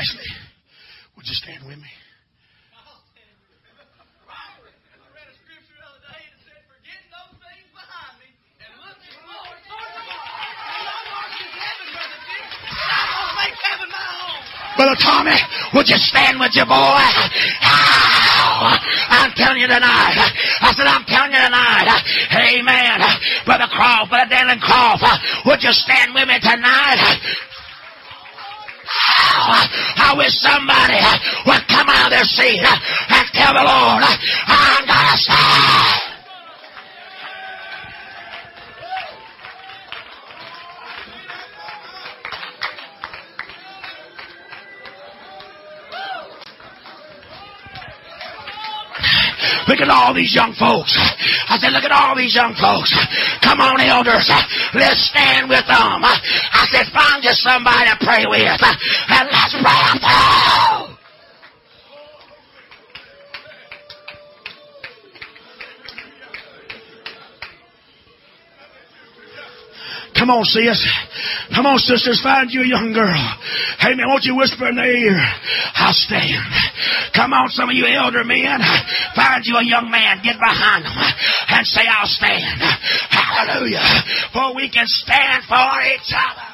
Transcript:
Leslie, would you stand with me? Brother Tommy, would you stand with your boy? I'm telling you tonight. I said, I'm telling you tonight. Amen. Brother Croft, Brother Dylan Croft, would you stand with me tonight? I wish somebody would come out of their seat and tell the Lord, I'm going to stand. Look at all these young folks. I said, look at all these young folks. Come on, elders. Let's stand with them. I said, find you somebody to pray with. And let's pray them through. Come on, sis. Come on, sisters. Find you a young girl. Hey, man, won't you whisper in their ear? I'll stand. Come on, some of you elder men. Find you a young man. Get behind them and say, I'll stand. Hallelujah. For we can stand for each other.